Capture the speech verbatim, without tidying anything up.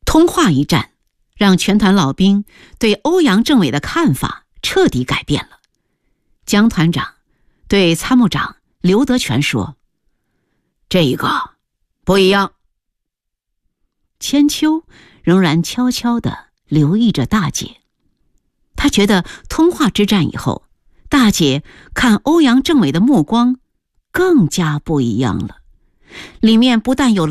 通化一战让全团老兵对欧阳政委的看法彻底改变了。江团长对参谋长刘德全说：“这个不一样。”千秋仍然悄悄地留意着大姐，他觉得通化之战以后，大姐看欧阳政委的目光更加不一样了，里面不但有了